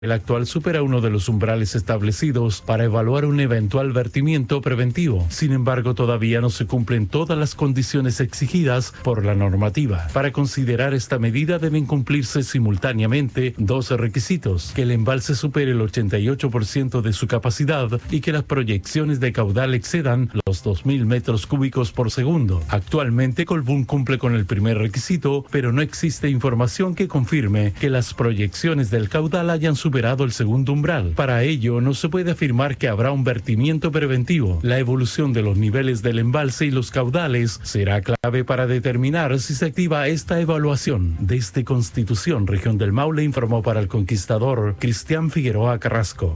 El actual supera uno de los umbrales establecidos para evaluar un eventual vertimiento preventivo. Sin embargo, todavía no se cumplen todas las condiciones exigidas por la normativa. Para considerar esta medida deben cumplirse simultáneamente dos requisitos: que el embalse supere el 88% de su capacidad y que las proyecciones de caudal excedan los 2.000 metros cúbicos por segundo. Actualmente Colbún cumple con el primer requisito, pero no existe información que confirme que las proyecciones del caudal hayan superado el segundo umbral. Para ello, no se puede afirmar que habrá un vertimiento preventivo. La evolución de los niveles del embalse y los caudales será clave para determinar si se activa esta evaluación. Desde Constitución, Región del Maule, informó para El Conquistador Cristian Figueroa Carrasco.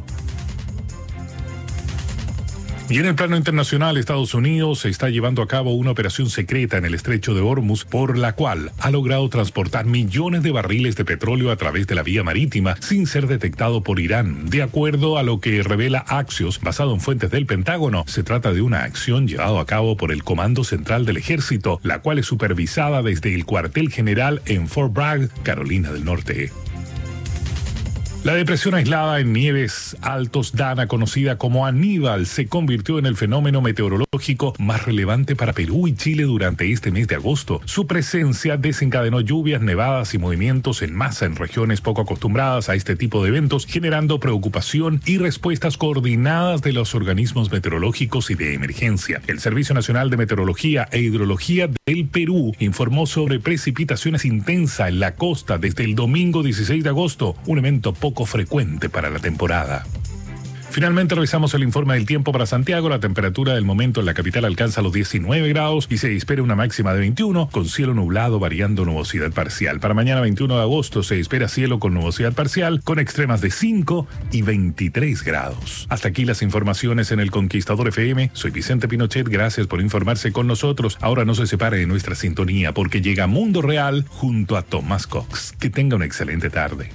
Y en el plano internacional, Estados Unidos está llevando a cabo una operación secreta en el estrecho de Hormuz, por la cual ha logrado transportar millones de barriles de petróleo a través de la vía marítima sin ser detectado por Irán. De acuerdo a lo que revela Axios, basado en fuentes del Pentágono, se trata de una acción llevada a cabo por el Comando Central del Ejército, la cual es supervisada desde el cuartel general en Fort Bragg, Carolina del Norte. La depresión aislada en Nieves Altos Dana, conocida como Aníbal, se convirtió en el fenómeno meteorológico más relevante para Perú y Chile durante este mes de agosto. Su presencia desencadenó lluvias, nevadas y movimientos en masa en regiones poco acostumbradas a este tipo de eventos, generando preocupación y respuestas coordinadas de los organismos meteorológicos y de emergencia. El Servicio Nacional de Meteorología e Hidrología del Perú informó sobre precipitaciones intensas en la costa desde el domingo 16 de agosto, un evento poco frecuente para la temporada. Finalmente revisamos el informe del tiempo para Santiago. La temperatura del momento en la capital alcanza los 19 grados y se espera una máxima de 21, con cielo nublado variando nubosidad parcial. Para mañana 21 de agosto se espera cielo con nubosidad parcial, con extremas de 5 y 23 grados. Hasta aquí las informaciones en El Conquistador FM. Soy Vicente Pinochet, gracias por informarse con nosotros. Ahora no se separe de nuestra sintonía porque llega Mundo Real junto a Tomás Cox. Que tenga una excelente tarde.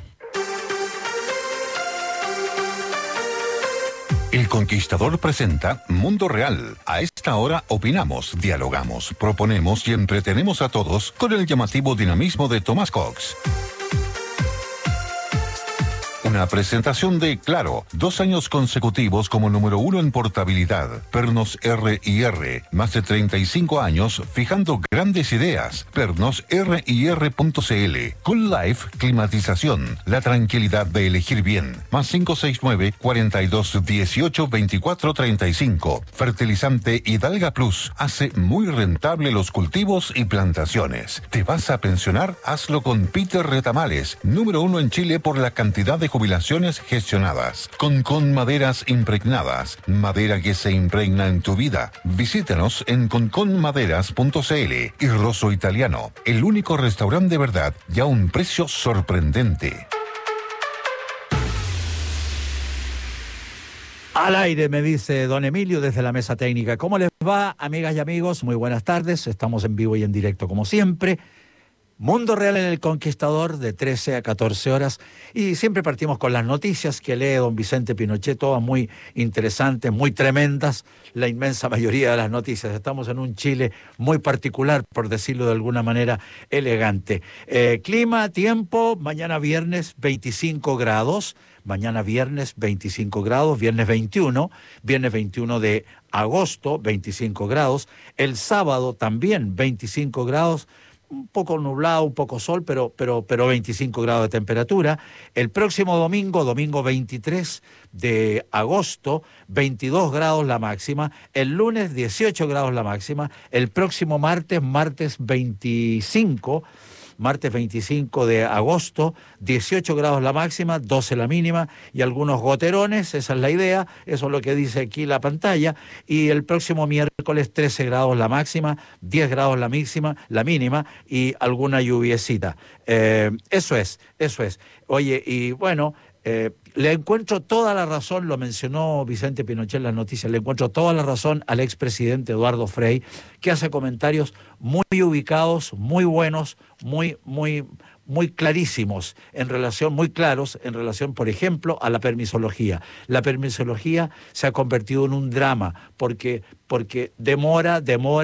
El Conquistador presenta Mundo Real. A esta hora opinamos, dialogamos, proponemos y entretenemos a todos con el llamativo dinamismo de Tomás Cox. Una presentación de Claro, 2 años consecutivos como número 1 en portabilidad. Pernos R&R, más de 35 años fijando grandes ideas. PernosRIR.cl. Cool Life Climatización, la tranquilidad de elegir bien. Más 569-4218-2435. Fertilizante Hidalga Plus hace muy rentable los cultivos y plantaciones. ¿Te vas a pensionar? Hazlo con Peter Retamales, número 1 en Chile por la cantidad de jubilaciones gestionadas. Concon Maderas Impregnadas, madera que se impregna en tu vida. Visítanos en conconmaderas.cl. Y Rosso Italiano, el único restaurante de verdad y a un precio sorprendente. Al aire, me dice don Emilio desde la mesa técnica. ¿Cómo les va, amigas y amigos? Muy buenas tardes. Estamos en vivo y en directo como siempre. Mundo Real en El Conquistador, de 13 a 14 horas. Y siempre partimos con las noticias que lee don Vicente Pinochet, todas muy interesantes, muy tremendas, la inmensa mayoría de las noticias. Estamos en un Chile muy particular, por decirlo de alguna manera elegante. Clima, tiempo, mañana viernes 25 grados, mañana viernes 25 grados, viernes 21 de agosto, 25 grados, el sábado también 25 grados, un poco nublado, un poco sol, pero 25 grados de temperatura. El próximo domingo 23 de agosto, 22 grados la máxima. El lunes, 18 grados la máxima. El próximo martes 25 de agosto, 18 grados la máxima, 12 la mínima y algunos goterones, esa es la idea, eso es lo que dice aquí la pantalla. Y el próximo miércoles 13 grados la máxima, 10 grados la mínima y alguna lluviecita. Eso es. Oye, y bueno, le encuentro toda la razón, lo mencionó Vicente Pinochet en las noticias, le encuentro toda la razón al expresidente Eduardo Frei, que hace comentarios muy ubicados, muy buenos, muy muy clarísimos, muy claros en relación, por ejemplo, a la permisología. La permisología se ha convertido en un drama porque demora,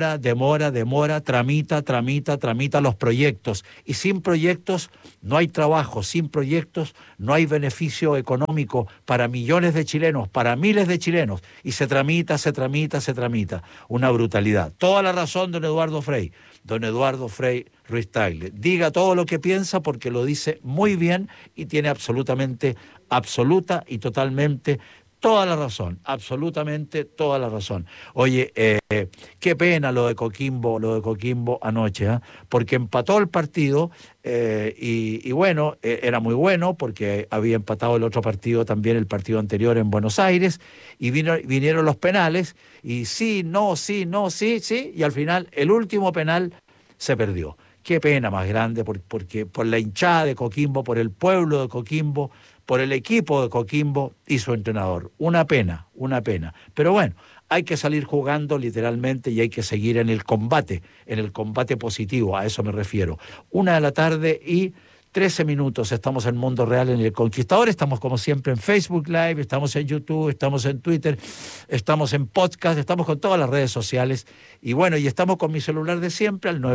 tramita los proyectos. Y sin proyectos no hay trabajo, sin proyectos no hay beneficio económico para millones de chilenos, para miles de chilenos. Y se tramita. Una brutalidad. Toda la razón, don Eduardo Frei Ruiz Tagle. Diga todo lo que piensa porque lo dice muy bien y tiene absoluta y totalmente toda la razón, absolutamente toda la razón. Oye, qué pena lo de Coquimbo anoche, porque empató el partido y bueno, era muy bueno porque había empatado el otro partido también, el partido anterior en Buenos Aires, y vinieron los penales, y sí, y al final el último penal se perdió. Qué pena más grande, porque por la hinchada de Coquimbo, por el pueblo de Coquimbo, por el equipo de Coquimbo y su entrenador. Una pena. Pero bueno, hay que salir jugando literalmente y hay que seguir en el combate positivo, a eso me refiero. 1:00 y 13 minutos, estamos en Mundo Real en El Conquistador, estamos como siempre en Facebook Live, estamos en YouTube, estamos en Twitter, estamos en podcast, estamos con todas las redes sociales y bueno, y estamos con mi celular de siempre al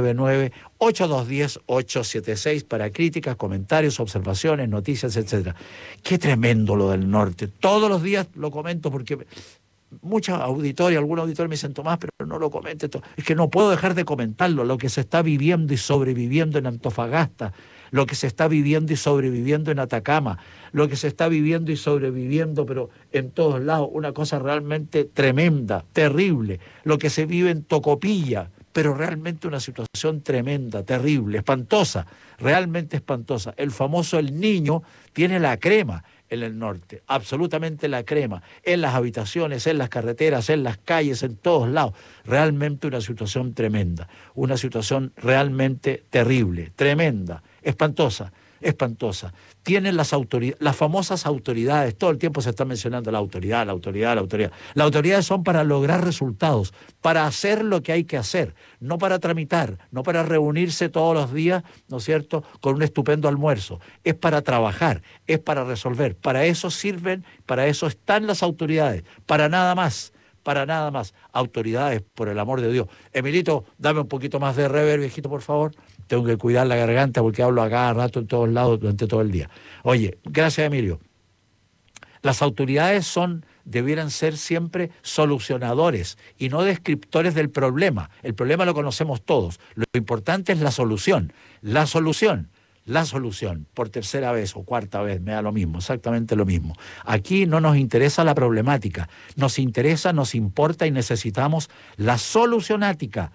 99-8210-876 para críticas, comentarios, observaciones, noticias, etcétera. Qué tremendo lo del norte, todos los días lo comento porque algunos auditores me dicen, Tomás, pero no lo comentes, es que no puedo dejar de comentarlo, lo que se está viviendo y sobreviviendo en Antofagasta, lo que se está viviendo y sobreviviendo en Atacama, lo que se está viviendo y sobreviviendo, pero en todos lados, una cosa realmente tremenda, terrible, lo que se vive en Tocopilla, pero realmente una situación tremenda, terrible, espantosa, realmente espantosa. El famoso El Niño tiene la crema en el norte, absolutamente la crema, en las habitaciones, en las carreteras, en las calles, en todos lados. Realmente una situación tremenda, una situación realmente terrible, tremenda, espantosa. Tienen las famosas autoridades, todo el tiempo se está mencionando la autoridad. Las autoridades son para lograr resultados, para hacer lo que hay que hacer, no para tramitar, no para reunirse todos los días, ¿no es cierto?, con un estupendo almuerzo. Es para trabajar, es para resolver. Para eso sirven, para eso están las autoridades, para nada más. Autoridades, por el amor de Dios. Emilito, dame un poquito más de reverb, viejito, por favor. Tengo que cuidar la garganta porque hablo a cada rato en todos lados durante todo el día. Oye, gracias, Emilio. Las autoridades debieran ser siempre solucionadores y no descriptores del problema. El problema lo conocemos todos. Lo importante es la solución. La solución, por tercera vez o cuarta vez, me da lo mismo, exactamente lo mismo. Aquí no nos interesa la problemática, nos importa y necesitamos la solucionática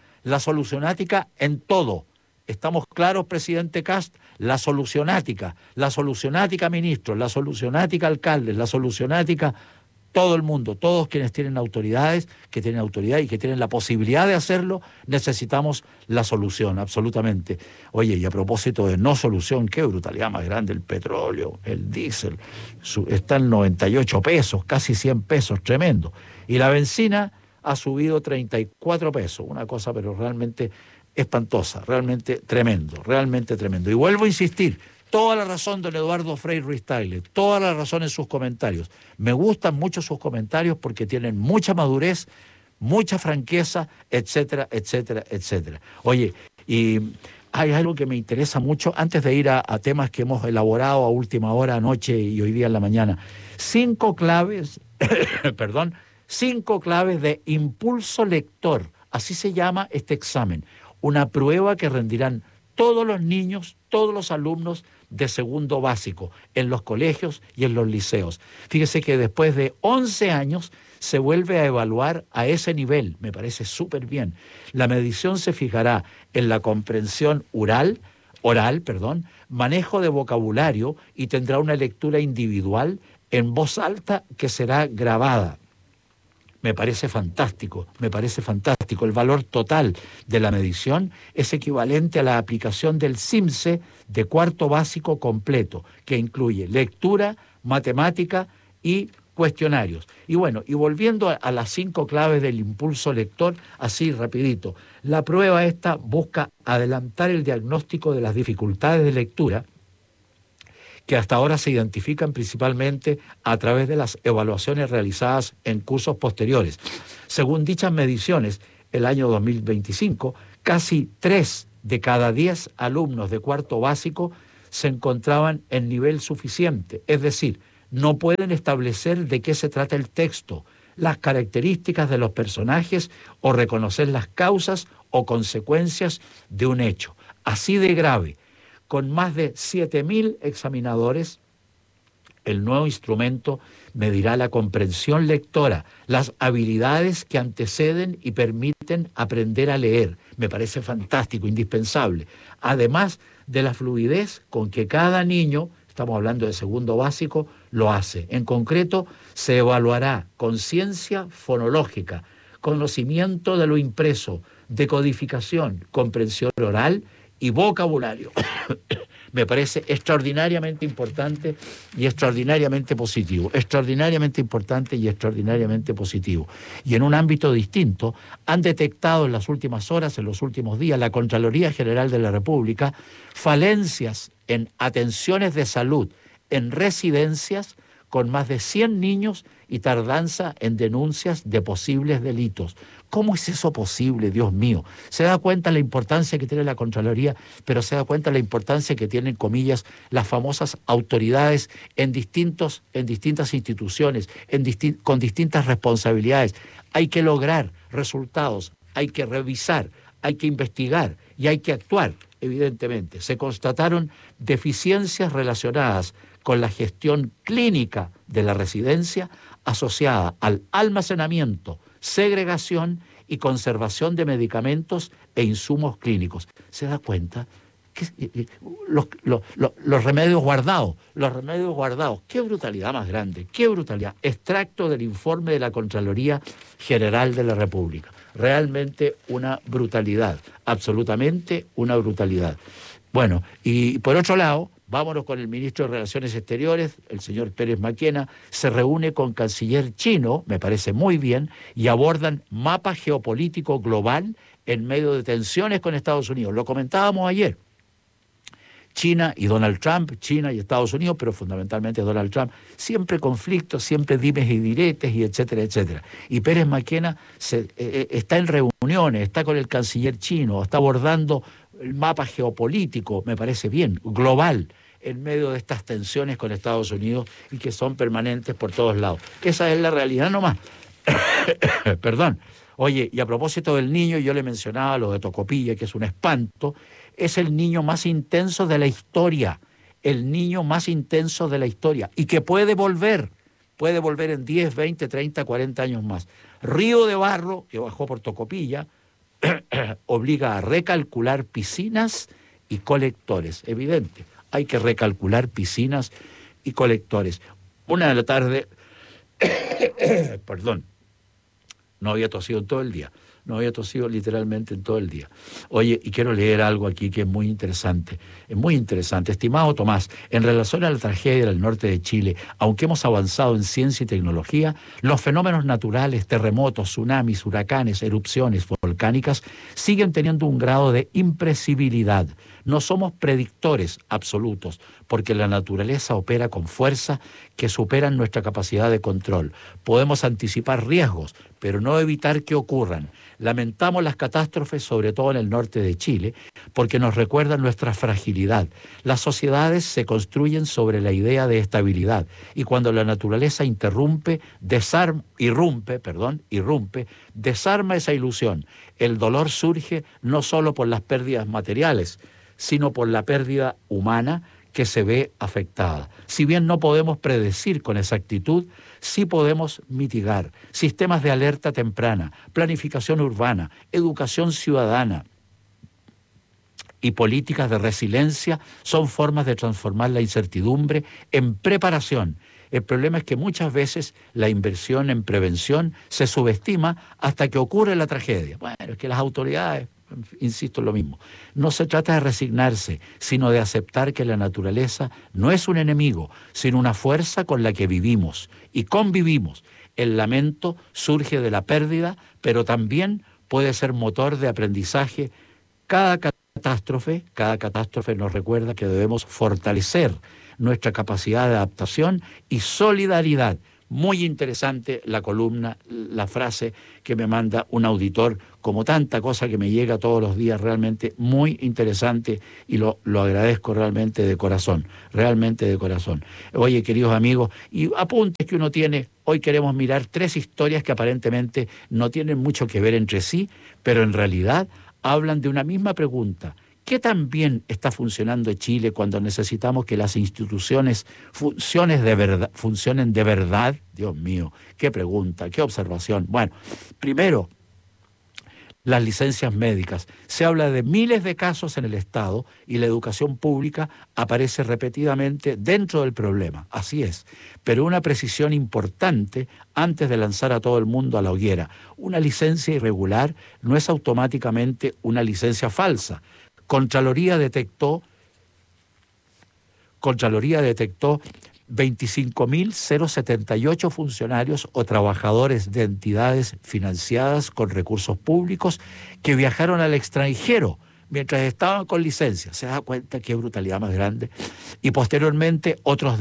en todo. ¿Estamos claros, presidente Kast? La solucionática, ministro, la solucionática, alcaldes, la solucionática, todo el mundo, todos quienes tienen autoridades, que tienen autoridad y que tienen la posibilidad de hacerlo, necesitamos la solución, absolutamente. Oye, y a propósito de no solución, qué brutalidad más grande, el petróleo, el diésel, está en 98 pesos, casi 100 pesos, tremendo. Y la benzina ha subido 34 pesos, una cosa pero realmente espantosa, realmente tremendo. Y vuelvo a insistir, toda la razón don Eduardo Frei Ruiz Tagle, toda la razón en sus comentarios. Me gustan mucho sus comentarios porque tienen mucha madurez, mucha franqueza, etcétera. Oye, y hay algo que me interesa mucho, antes de ir a temas que hemos elaborado a última hora, anoche y hoy día en la mañana. 5 claves, 5 claves de impulso lector, así se llama este examen. Una prueba que rendirán todos los niños, todos los alumnos de segundo básico, en los colegios y en los liceos. Fíjese que después de 11 años se vuelve a evaluar a ese nivel, me parece súper bien. La medición se fijará en la comprensión oral, manejo de vocabulario y tendrá una lectura individual en voz alta que será grabada. Me parece fantástico. El valor total de la medición es equivalente a la aplicación del CIMSE de cuarto básico completo, que incluye lectura, matemática y cuestionarios. Y bueno, y volviendo a las 5 claves del impulso lector, así rapidito. La prueba esta busca adelantar el diagnóstico de las dificultades de lectura que hasta ahora se identifican principalmente a través de las evaluaciones realizadas en cursos posteriores. Según dichas mediciones, el año 2025, casi 3 de cada 10 alumnos de cuarto básico se encontraban en nivel suficiente, es decir, no pueden establecer de qué se trata el texto, las características de los personajes o reconocer las causas o consecuencias de un hecho. Así de grave. Con más de 7.000 examinadores, el nuevo instrumento medirá la comprensión lectora, las habilidades que anteceden y permiten aprender a leer. Me parece fantástico, indispensable. Además de la fluidez con que cada niño, estamos hablando de segundo básico, lo hace. En concreto, se evaluará conciencia fonológica, conocimiento de lo impreso, decodificación, comprensión oral y vocabulario. Me parece extraordinariamente importante y extraordinariamente positivo. Extraordinariamente importante y extraordinariamente positivo. Y en un ámbito distinto, han detectado en las últimas horas, en los últimos días, la Contraloría General de la República, falencias en atenciones de salud, en residencias, con más de 100 niños y tardanza en denuncias de posibles delitos. ¿Cómo es eso posible, Dios mío? Se da cuenta la importancia que tiene la Contraloría, pero se da cuenta la importancia que tienen, comillas, las famosas autoridades en distintas instituciones, con distintas responsabilidades. Hay que lograr resultados, hay que revisar, hay que investigar y hay que actuar, evidentemente. Se constataron deficiencias relacionadas con la gestión clínica de la residencia asociada al almacenamiento, segregación y conservación de medicamentos e insumos clínicos. ¿Se da cuenta? Los remedios guardados, qué brutalidad más grande, qué brutalidad. Extracto del informe de la Contraloría General de la República. Realmente una brutalidad, absolutamente una brutalidad. Bueno, y por otro lado, vámonos con el ministro de Relaciones Exteriores, el señor Pérez Maquena, se reúne con canciller chino, me parece muy bien, y abordan mapa geopolítico global en medio de tensiones con Estados Unidos. Lo comentábamos ayer. China y Donald Trump, China y Estados Unidos, pero fundamentalmente Donald Trump, siempre conflictos, siempre dimes y diretes, y etcétera, etcétera. Y Pérez Maquena está en reuniones, está con el canciller chino, está abordando el mapa geopolítico, me parece bien, global, en medio de estas tensiones con Estados Unidos y que son permanentes por todos lados. Esa es la realidad nomás. Perdón. Oye, y a propósito del niño, yo le mencionaba lo de Tocopilla, que es un espanto, es el niño más intenso de la historia, el niño más intenso de la historia, y que puede volver en 10, 20, 30, 40 años más. Río de Barro, que bajó por Tocopilla, obliga a recalcular piscinas y colectores. Evidente, hay que recalcular piscinas y colectores. 1:00 p.m, perdón, no había tosido en todo el día. No había tosido literalmente en todo el día. Oye, y quiero leer algo aquí que es muy interesante. Es muy interesante. Estimado Tomás, en relación a la tragedia del norte de Chile, aunque hemos avanzado en ciencia y tecnología, los fenómenos naturales, terremotos, tsunamis, huracanes, erupciones volcánicas, siguen teniendo un grado de imprevisibilidad. No somos predictores absolutos, porque la naturaleza opera con fuerza que superan nuestra capacidad de control. Podemos anticipar riesgos, pero no evitar que ocurran. Lamentamos las catástrofes, sobre todo en el norte de Chile, porque nos recuerdan nuestra fragilidad. Las sociedades se construyen sobre la idea de estabilidad, y cuando la naturaleza irrumpe, desarma esa ilusión. El dolor surge no solo por las pérdidas materiales, sino por la pérdida humana que se ve afectada. Si bien no podemos predecir con exactitud, sí podemos mitigar. Sistemas de alerta temprana, planificación urbana, educación ciudadana y políticas de resiliencia son formas de transformar la incertidumbre en preparación. El problema es que muchas veces la inversión en prevención se subestima hasta que ocurre la tragedia. Bueno, es que las autoridades insisto en lo mismo. No se trata de resignarse, sino de aceptar que la naturaleza no es un enemigo, sino una fuerza con la que vivimos y convivimos. El lamento surge de la pérdida, pero también puede ser motor de aprendizaje. Cada catástrofe nos recuerda que debemos fortalecer nuestra capacidad de adaptación y solidaridad. Muy interesante la columna, la frase que me manda un auditor, como tanta cosa que me llega todos los días, realmente muy interesante, y lo agradezco realmente de corazón, realmente de corazón. Oye, queridos amigos, y apuntes que uno tiene, hoy queremos mirar 3 historias que aparentemente no tienen mucho que ver entre sí, pero en realidad hablan de una misma pregunta. ¿Qué tan bien está funcionando Chile cuando necesitamos que las instituciones funcionen de verdad? Dios mío, qué pregunta, qué observación. Bueno, primero, las licencias médicas. Se habla de miles de casos en el Estado y la educación pública aparece repetidamente dentro del problema. Así es, pero una precisión importante antes de lanzar a todo el mundo a la hoguera. Una licencia irregular no es automáticamente una licencia falsa. Contraloría detectó 25.078 funcionarios o trabajadores de entidades financiadas con recursos públicos que viajaron al extranjero mientras estaban con licencia. ¿Se da cuenta qué brutalidad más grande? Y posteriormente otros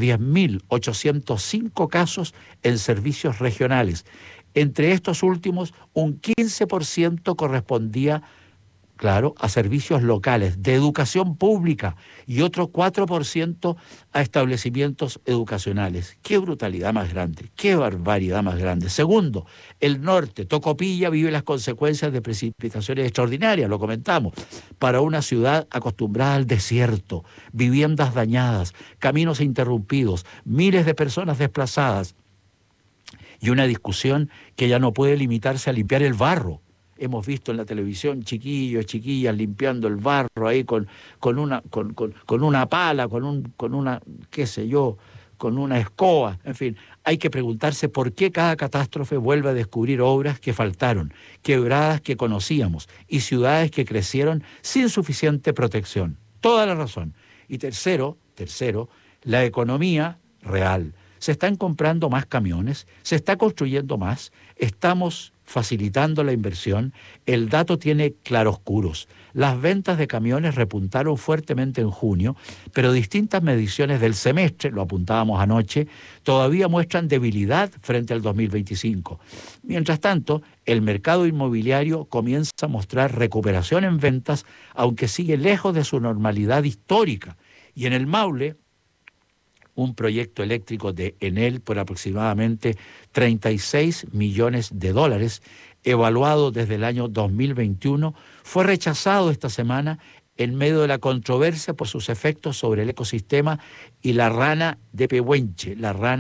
10.805 casos en servicios regionales. Entre estos últimos, un 15% correspondía, claro, a servicios locales de educación pública y otro 4% a establecimientos educacionales. ¡Qué brutalidad más grande! ¡Qué barbaridad más grande! Segundo, el norte, Tocopilla, vive las consecuencias de precipitaciones extraordinarias, lo comentamos, para una ciudad acostumbrada al desierto, viviendas dañadas, caminos interrumpidos, miles de personas desplazadas y una discusión que ya no puede limitarse a limpiar el barro. Hemos visto en la televisión chiquillos, chiquillas limpiando el barro ahí con una pala, con una, qué sé yo, con una escoba. En fin, hay que preguntarse por qué cada catástrofe vuelve a descubrir obras que faltaron, quebradas que conocíamos y ciudades que crecieron sin suficiente protección. Toda la razón. Y tercero, la economía real. Se están comprando más camiones, se está construyendo más, estamos facilitando la inversión. El dato tiene claroscuros. Las ventas de camiones repuntaron fuertemente en junio, pero distintas mediciones del semestre, lo apuntábamos anoche, todavía muestran debilidad frente al 2025. Mientras tanto, el mercado inmobiliario comienza a mostrar recuperación en ventas, aunque sigue lejos de su normalidad histórica. Y en el Maule, un proyecto eléctrico de Enel por aproximadamente 36 millones de dólares, evaluado desde el año 2021, fue rechazado esta semana en medio de la controversia por sus efectos sobre el ecosistema y la rana de Pehuenche.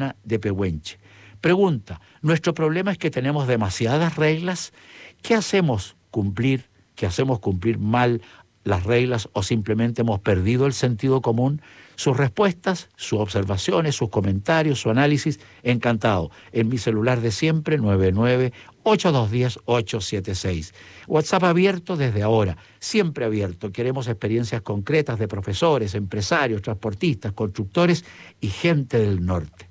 Pregunta, ¿nuestro problema es que tenemos demasiadas reglas? ¿Qué hacemos cumplir mal las reglas o simplemente hemos perdido el sentido común? Sus respuestas, sus observaciones, sus comentarios, su análisis, encantado. En mi celular de siempre, 99-8210-876. WhatsApp abierto desde ahora, siempre abierto. Queremos experiencias concretas de profesores, empresarios, transportistas, constructores y gente del norte.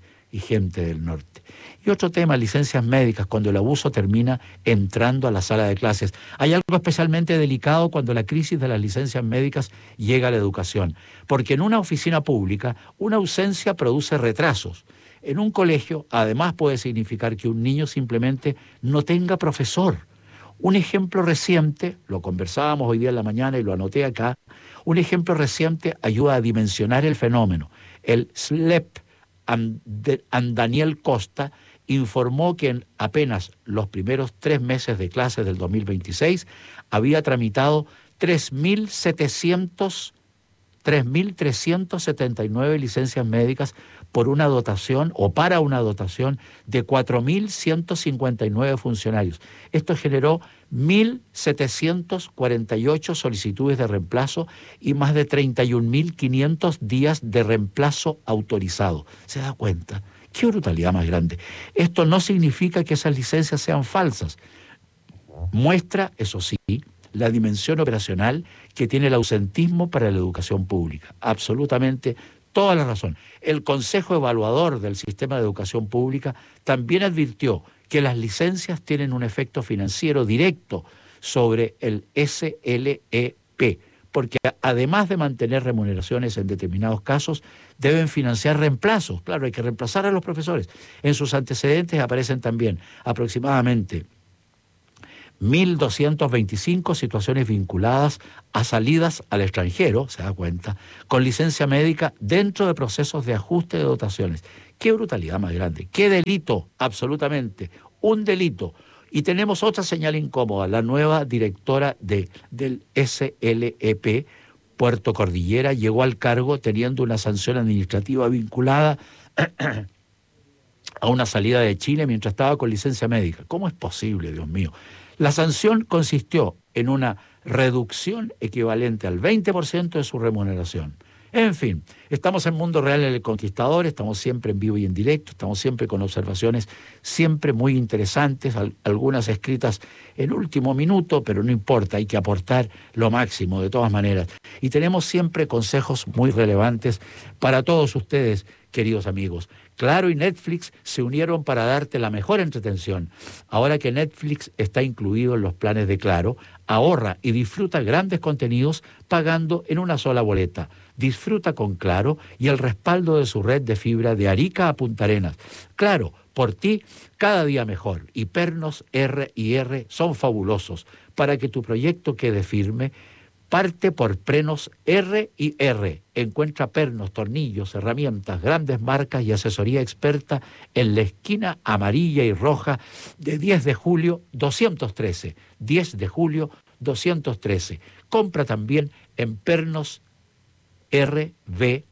Y otro tema, licencias médicas, cuando el abuso termina entrando a la sala de clases. Hay algo especialmente delicado cuando la crisis de las licencias médicas llega a la educación, porque en una oficina pública una ausencia produce retrasos. En un colegio, además, puede significar que un niño simplemente no tenga profesor. Un ejemplo reciente, lo conversábamos hoy día en la mañana y lo anoté acá, un ejemplo reciente ayuda a dimensionar el fenómeno. El SLEP, Daniel Costa, informó que en apenas los primeros 3 meses de clases del 2026 había tramitado 3.379 licencias médicas por una dotación o para una dotación de 4.159 funcionarios. Esto generó 1.748 solicitudes de reemplazo y más de 31.500 días de reemplazo autorizado. ¿Se da cuenta? ¡Qué brutalidad más grande! Esto no significa que esas licencias sean falsas. Muestra, eso sí, la dimensión operacional que tiene el ausentismo para la educación pública. Absolutamente toda la razón. El Consejo Evaluador del Sistema de Educación Pública también advirtió que las licencias tienen un efecto financiero directo sobre el SLEP, porque además de mantener remuneraciones en determinados casos, deben financiar reemplazos. Claro, hay que reemplazar a los profesores. En sus antecedentes aparecen también aproximadamente 1.225 situaciones vinculadas a salidas al extranjero, se da cuenta, con licencia médica dentro de procesos de ajuste de dotaciones. ¡Qué brutalidad más grande! ¡Qué delito! Absolutamente, un delito. Y tenemos otra señal incómoda, la nueva directora del SLEP, Puerto Cordillera, llegó al cargo teniendo una sanción administrativa vinculada a una salida de Chile mientras estaba con licencia médica. ¿Cómo es posible, Dios mío? La sanción consistió en una reducción equivalente al 20% de su remuneración. En fin, estamos en Mundo Real en El Conquistador, estamos siempre en vivo y en directo, estamos siempre con observaciones siempre muy interesantes, algunas escritas en último minuto, pero no importa, hay que aportar lo máximo de todas maneras. Y tenemos siempre consejos muy relevantes para todos ustedes, queridos amigos. Claro y Netflix se unieron para darte la mejor entretención. Ahora que Netflix está incluido en los planes de Claro, ahorra y disfruta grandes contenidos pagando en una sola boleta. Disfruta con Claro y el respaldo de su red de fibra de Arica a Punta Arenas. Claro, por ti, cada día mejor. Y Pernos R&R son fabulosos. Para que tu proyecto quede firme, parte por Prenos R&R. Encuentra pernos, tornillos, herramientas, grandes marcas y asesoría experta en la esquina amarilla y roja de 10 de julio 213. 10 de julio 213. Compra también en Pernos RV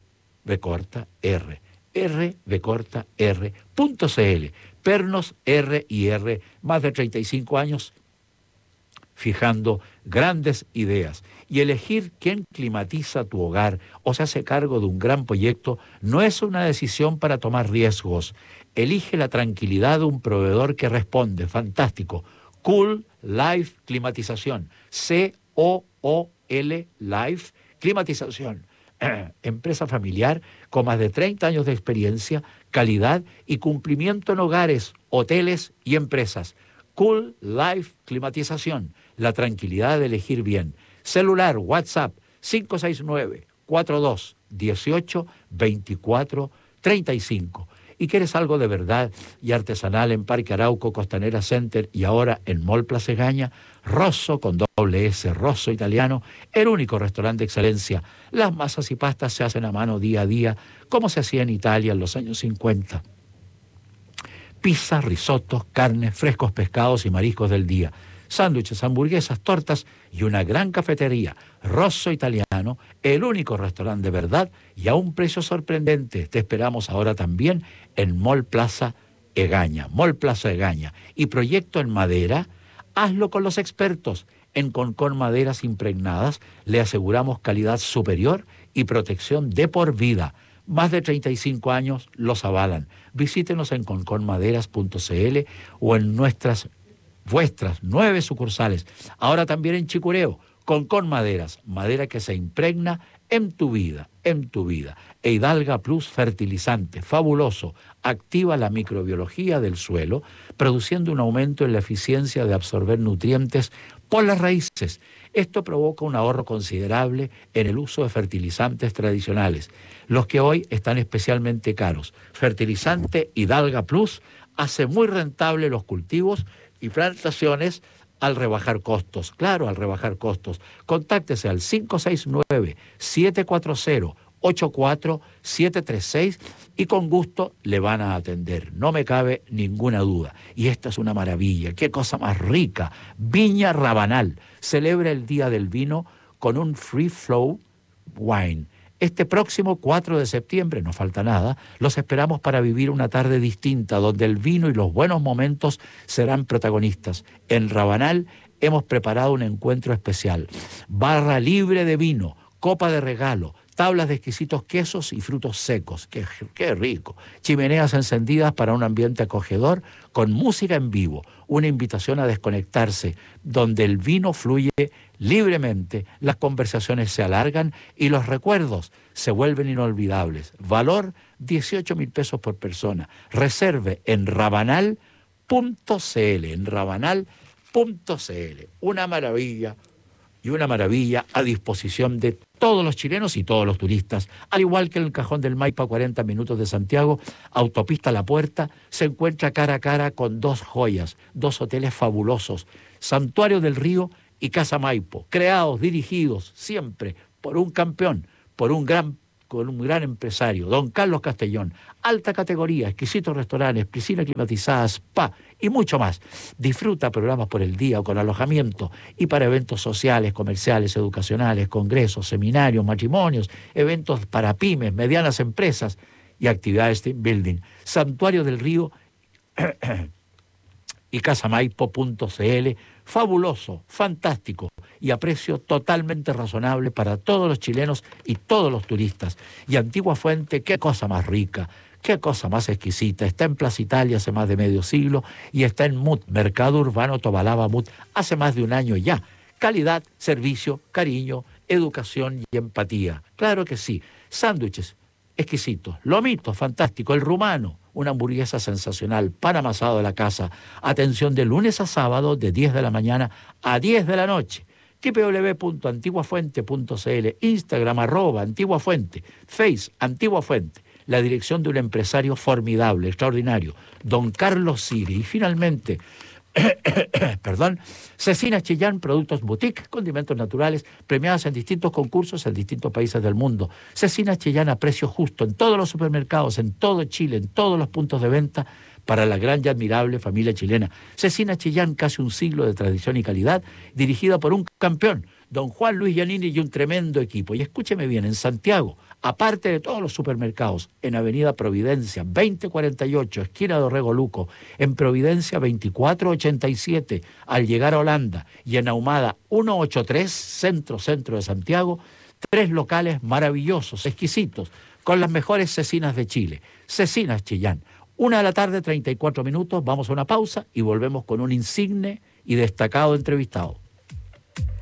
R.cl. Pernos R&R, más de 35 años fijando grandes ideas. Y elegir quién climatiza tu hogar o se hace cargo de un gran proyecto no es una decisión para tomar riesgos. Elige la tranquilidad de un proveedor que responde. Fantástico. Cool Life Climatización. C-O-O-L Life Climatización. Empresa familiar con más de 30 años de experiencia, calidad y cumplimiento en hogares, hoteles y empresas. Cool Life Climatización, la tranquilidad de elegir bien. Celular, WhatsApp, 569-4218-2435. ¿Y quieres algo de verdad y artesanal en Parque Arauco, Costanera Center y ahora en Mall Plaza Egaña? Rosso con doble S, Rosso Italiano, el único restaurante de excelencia. Las masas y pastas se hacen a mano día a día, como se hacía en Italia en los años 50. Pizza, risotos, carnes, frescos pescados y mariscos del día. Sándwiches, hamburguesas, tortas y una gran cafetería. Rosso Italiano, el único restaurante de verdad y a un precio sorprendente. Te esperamos ahora también en Mall Plaza Egaña. Mall Plaza Egaña. Y proyecto en madera, hazlo con los expertos. En Concón Maderas Impregnadas le aseguramos calidad superior y protección de por vida. Más de 35 años los avalan. Visítenos en conconmaderas.cl o en vuestras 9 sucursales. Ahora también en Chicureo, Concón Maderas, madera que se impregna en tu vida, en tu vida. E Hidalga Plus fertilizante, fabuloso, activa la microbiología del suelo, produciendo un aumento en la eficiencia de absorber nutrientes por las raíces. Esto provoca un ahorro considerable en el uso de fertilizantes tradicionales, los que hoy están especialmente caros. Fertilizante Hidalga Plus hace muy rentable los cultivos y plantaciones al rebajar costos. Claro, al rebajar costos. Contáctese al 569-740-84736 y con gusto le van a atender. No me cabe ninguna duda. Y esta es una maravilla. ¡Qué cosa más rica! Viña Rabanal celebra el Día del Vino con un Free Flow Wine. Este próximo 4 de septiembre, no falta nada, los esperamos para vivir una tarde distinta donde el vino y los buenos momentos serán protagonistas. En Rabanal hemos preparado un encuentro especial. Barra libre de vino, copa de regalo, tablas de exquisitos quesos y frutos secos. ¡Qué rico! Chimeneas encendidas para un ambiente acogedor con música en vivo. Una invitación a desconectarse, donde el vino fluye libremente, las conversaciones se alargan y los recuerdos se vuelven inolvidables. Valor 18.000 pesos por persona. Reserve en rabanal.cl, en rabanal.cl. Una maravilla a disposición de todos los chilenos y todos los turistas. Al igual que en el Cajón del Maipo, a 40 minutos de Santiago, autopista La Puerta, se encuentra cara a cara con dos joyas, dos hoteles fabulosos, Santuario del Río y Casa Maipo, creados, dirigidos siempre por un campeón, con un gran empresario, don Carlos Castellón. Alta categoría, exquisitos restaurantes, piscina climatizada, spa y mucho más. Disfruta programas por el día o con alojamiento y para eventos sociales, comerciales, educacionales, congresos, seminarios, matrimonios, eventos para pymes, medianas empresas y actividades team building. Santuario del Río y casamaipo.cl, fabuloso, fantástico y a precio totalmente razonable para todos los chilenos y todos los turistas. Y Antigua Fuente, qué cosa más rica, qué cosa más exquisita. Está en Plaza Italia hace más de medio siglo y está en MUT, Mercado Urbano Tobalaba MUT, hace más de un año ya. Calidad, servicio, cariño, educación y empatía. Claro que sí. Sándwiches exquisitos, lomito fantástico, el rumano, una hamburguesa sensacional, pan amasado de la casa. Atención de lunes a sábado de 10 de la mañana a 10 de la noche. www.antiguafuente.cl, Instagram @antiguafuente, Face Antigua Fuente. La dirección de un empresario formidable, extraordinario, don Carlos Siri. Y finalmente, Cecina Chillán, productos boutique, condimentos naturales, premiadas en distintos concursos en distintos países del mundo. Cecina Chillán a precio justo en todos los supermercados, en todo Chile, en todos los puntos de venta para la gran y admirable familia chilena. Cecina Chillán, casi un siglo de tradición y calidad, dirigida por un campeón, don Juan Luis Giannini, y un tremendo equipo. Y escúcheme bien, en Santiago, aparte de todos los supermercados, en Avenida Providencia, 2048, esquina de Orrego Luco, en Providencia 2487, al llegar a Holanda, y en Ahumada 183, centro de Santiago, 3 locales maravillosos, exquisitos, con las mejores cecinas de Chile. Cecinas Chillán. 1:34 PM, vamos a una pausa y volvemos con un insigne y destacado entrevistado.